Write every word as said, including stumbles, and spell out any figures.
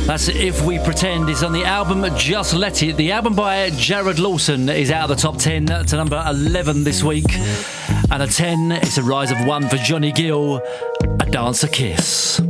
That's If We Pretend. It's on the album Just Let It. The album by Jared Lawson is out of the top ten to number eleven this week. And a ten, it's a rise of one for Johnny Gill, A Dancer Kiss.